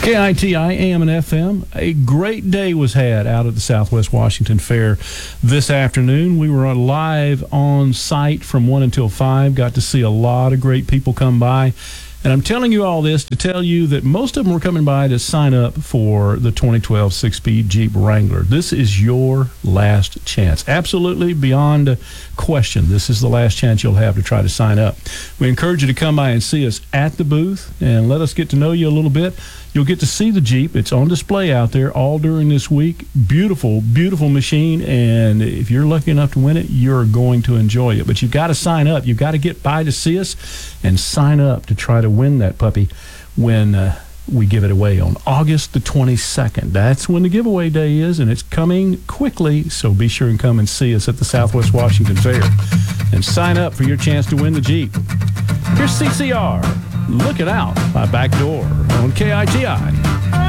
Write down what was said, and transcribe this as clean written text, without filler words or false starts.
KITI AM and FM. A great day was had out at the Southwest Washington Fair this afternoon. We were live on site from 1 until 5. Got to see a lot of great people come by. And I'm telling you all this to tell you that most of them were coming by to sign up for the 2012 six-speed Jeep Wrangler. This is your last chance. Absolutely beyond question. This is the last chance you'll have to try to sign up. We encourage you to come by and see us at the booth and let us get to know you a little bit. You'll get to see the Jeep. It's on display out there all during this week. Beautiful, beautiful machine. And if you're lucky enough to win it, you're going to enjoy it. But you've got to sign up. You've got to get by to see us and sign up to try to win that puppy when we give it away on August the 22nd. That's when the giveaway day is, and it's coming quickly. So be sure and come and see us at the Southwest Washington Fair and sign up for your chance to win the Jeep. Here's CCR. Look It Out by Backdoor on KITI.